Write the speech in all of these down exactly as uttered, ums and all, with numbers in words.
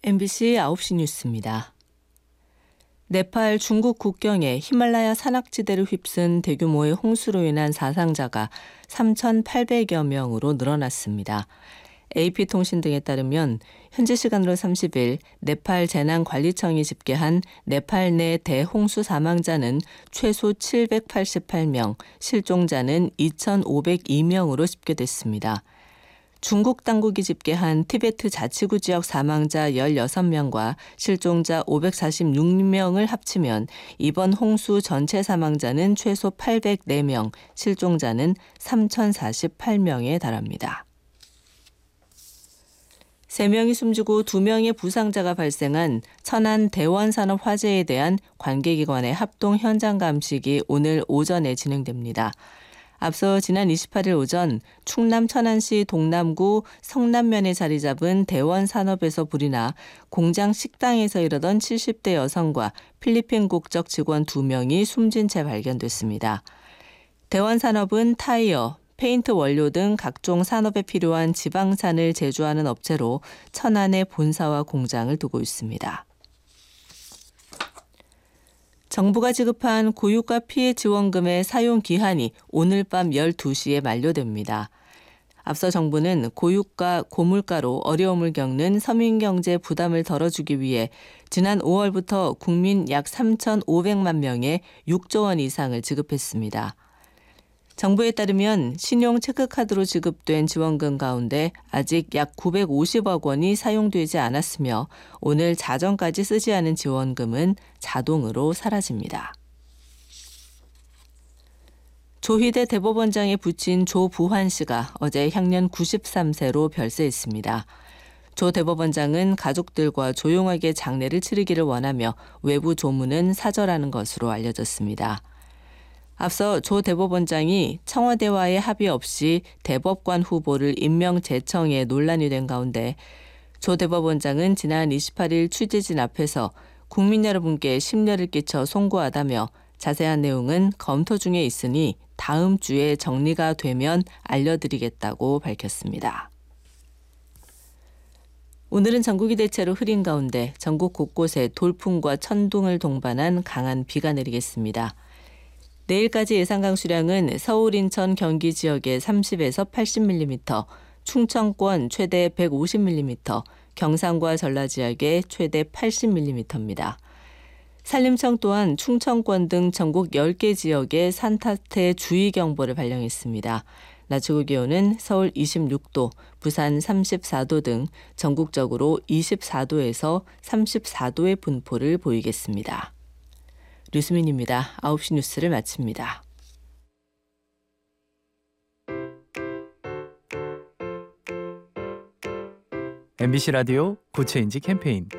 엠비씨 아홉 시 뉴스입니다. 네팔 중국 국경에 히말라야 산악지대를 휩쓴 대규모의 홍수로 인한 사상자가 삼천팔백여 명으로 늘어났습니다. 에이피통신 등에 따르면 현지 시간으로 삼십 일 네팔 재난관리청이 집계한 네팔 내 대홍수 사망자는 최소 칠백팔십팔 명, 실종자는 이천오백이 명으로 집계됐습니다. 중국 당국이 집계한 티베트 자치구 지역 사망자 열여섯 명과 실종자 오백사십육 명을 합치면 이번 홍수 전체 사망자는 최소 팔백사 명, 실종자는 삼천사십팔 명에 달합니다. 세 명이 숨지고 두 명의 부상자가 발생한 천안 대원산업 화재에 대한 관계기관의 합동 현장 감식이 오늘 오전에 진행됩니다. 앞서 지난 이십팔 일 오전 충남 천안시 동남구 성남면에 자리 잡은 대원산업에서 불이 나 공장 식당에서 일하던 칠십 대 여성과 필리핀 국적 직원 두 명이 숨진 채 발견됐습니다. 대원산업은 타이어, 페인트 원료 등 각종 산업에 필요한 지방산을 제조하는 업체로 천안에 본사와 공장을 두고 있습니다. 정부가 지급한 고유가 피해 지원금의 사용 기한이 오늘 밤 열두 시에 만료됩니다. 앞서 정부는 고유가, 고물가로 어려움을 겪는 서민경제 부담을 덜어주기 위해 지난 오월부터 국민 약 삼천오백만 명에 육조 원 이상을 지급했습니다. 정부에 따르면 신용 체크카드로 지급된 지원금 가운데 아직 약 구백오십억 원이 사용되지 않았으며 오늘 자정까지 쓰지 않은 지원금은 자동으로 사라집니다. 조희대 대법원장에 붙인 조부환 씨가 어제 향년 구십삼 세로 별세했습니다. 조 대법원장은 가족들과 조용하게 장례를 치르기를 원하며 외부 조문은 사절하는 것으로 알려졌습니다. 앞서 조 대법원장이 청와대와의 합의 없이 대법관 후보를 임명 제청해 논란이 된 가운데 조 대법원장은 지난 이십팔 일 취재진 앞에서 국민 여러분께 심려를 끼쳐 송구하다며 자세한 내용은 검토 중에 있으니 다음 주에 정리가 되면 알려드리겠다고 밝혔습니다. 오늘은 전국이 대체로 흐린 가운데 전국 곳곳에 돌풍과 천둥을 동반한 강한 비가 내리겠습니다. 내일까지 예상 강수량은 서울, 인천, 경기 지역에 삼십에서 팔십 밀리미터, 충청권 최대 백오십 밀리미터, 경상과 전라 지역에 최대 팔십 밀리미터입니다. 산림청 또한 충청권 등 전국 열 개 지역에 산타태 주의경보를 발령했습니다. 낮 최고 기온은 서울 이십육 도, 부산 삼십사 도 등 전국적으로 이십사 도에서 삼십사 도의 분포를 보이겠습니다. 류수민입니다. 아홉 시 뉴스를 마칩니다. 엠비씨 라디오 구체인지 캠페인.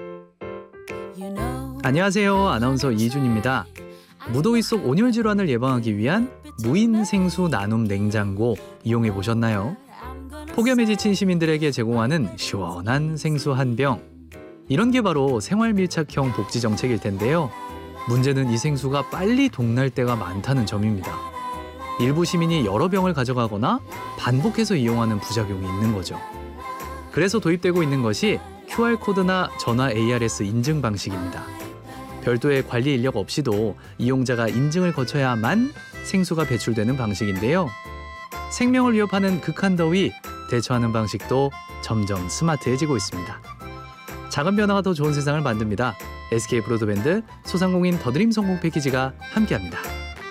안녕하세요. 아나운서 이준입니다. 무더위 속 온열 질환을 예방하기 위한 무인 생수 나눔 냉장고 이용해 보셨나요? 폭염에 지친 시민들에게 제공하는 시원한 생수 한 병. 이런 게 바로 생활 밀착형 복지 정책일 텐데요. 문제는 이 생수가 빨리 동날 때가 많다는 점입니다. 일부 시민이 여러 병을 가져가거나 반복해서 이용하는 부작용이 있는 거죠. 그래서 도입되고 있는 것이 큐알코드나 전화 에이아르에스 인증 방식입니다. 별도의 관리 인력 없이도 이용자가 인증을 거쳐야만 생수가 배출되는 방식인데요. 생명을 위협하는 극한 더위 대처하는 방식도 점점 스마트해지고 있습니다. 작은 변화가 더 좋은 세상을 만듭니다. 에스케이 브로드밴드 소상공인 더드림 성공 패키지가 함께합니다.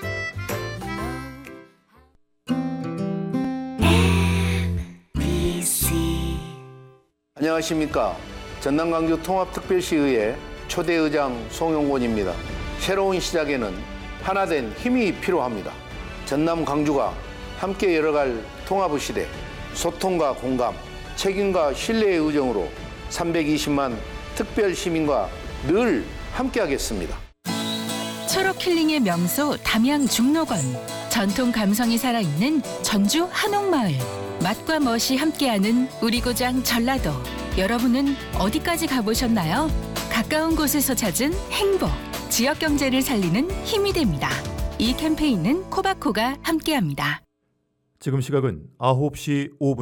안녕하십니까. 전남 광주 통합특별시의회 초대의장 송용곤입니다. 새로운 시작에는 하나된 힘이 필요합니다. 전남 광주가 함께 열어갈 통합의 시대, 소통과 공감, 책임과 신뢰의 의정으로 삼백이십만 특별 시민과 늘 함께하겠습니다. 초록 힐링의 명소 담양 중록원, 전통 감성이 살아있는 전주 한옥마을, 맛과 멋이 함께하는 우리 고장 전라도. 여러분은 어디까지 가보셨나요? 가까운 곳에서 찾은 행복, 지역 경제를 살리는 힘이 됩니다. 이 캠페인은 코바코가 함께합니다. 지금 시각은 아홉 시 오 분